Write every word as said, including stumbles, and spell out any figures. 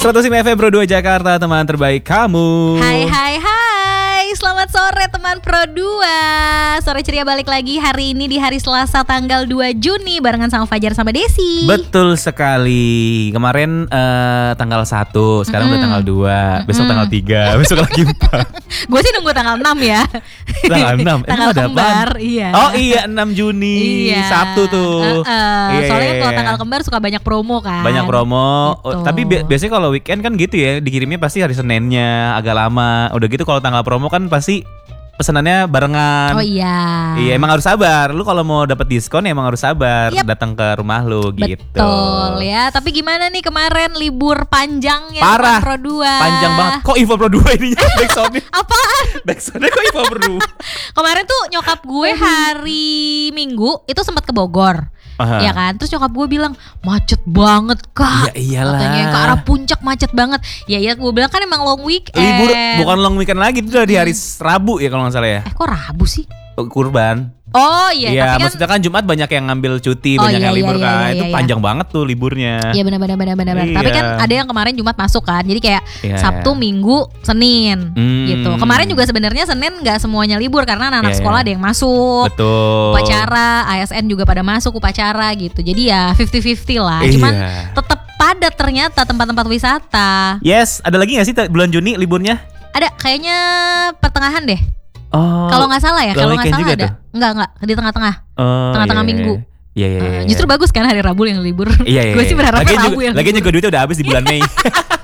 seratus lima F M Pro dua Jakarta, teman terbaik kamu. Hai hai hai, selamat sore teman Pro dua. Sore ceria balik lagi hari ini di hari Selasa tanggal dua Juni barengan sama Fajar sama Desi. Betul sekali. Kemarin uh, tanggal satu, sekarang mm-hmm. udah tanggal dua, besok mm-hmm. tanggal tiga, besok lagi empat. Gue sih nunggu tanggal enam ya. Tanggal enam, tanggal kembar, iya. Oh iya, enam Juni, iya. Sabtu tuh. Uh, uh, iya, soalnya iya, kalau iya. tanggal kembar suka banyak promo kan. Banyak promo. Gitu. Oh, tapi bi- biasanya kalau weekend kan gitu ya, dikirimnya pasti hari Seninnya, agak lama. Udah gitu kalau tanggal promo kan pasti pesanannya barengan. Oh iya. Iya, emang harus sabar. Lu kalau mau dapat diskon ya emang harus sabar, yep. datang ke rumah lu gitu. Betul ya. Tapi gimana nih kemarin libur panjang ya Parah. Pro dua? Panjang banget. Kok info Pro dua ini backsoundnya? Apaan? Backsoundnya kok info Pro dua? Kemarin tuh nyokap gue hari Minggu itu sempat ke Bogor. Aha. Ya kan, terus nyokap gue bilang macet banget kak. Ya iyalah. Katanya ke arah puncak macet banget. Ya iya, gue bilang kan emang long weekend. Libur bukan long weekend lagi, itu udah di hari Rabu ya kalau nggak salah ya. Eh kok Rabu sih? Kurban. Oh iya. Iya, tapi maksudnya kan Jumat banyak yang ngambil cuti, oh, banyak iya, yang libur iya, kan. iya, Itu iya. panjang banget tuh liburnya. Iya benar-benar benar-benar. Iya. Tapi kan ada yang kemarin Jumat masuk kan. Jadi kayak iya, Sabtu, iya. Minggu, Senin hmm. gitu. Kemarin juga sebenarnya Senin nggak semuanya libur karena anak-anak iya, sekolah iya. ada yang masuk. Betul. Upacara, A S N juga pada masuk upacara gitu. Jadi ya fifty fifty lah. Iya. Cuman tetap padat ternyata tempat-tempat wisata. Yes, ada lagi nggak sih t- bulan Juni liburnya? Ada kayaknya pertengahan deh. Oh. Kalau nggak salah ya, kalau nggak salah ada. Tuh? Enggak enggak di tengah-tengah. Oh, tengah-tengah iya, minggu. Iya iya. iya, Uh, iya. justru bagus kan hari Rabu yang libur. Iya iya. Gue sih berharapnya Lagian Rabu juga, yang lagian libur. juga duitnya udah habis di bulan Mei.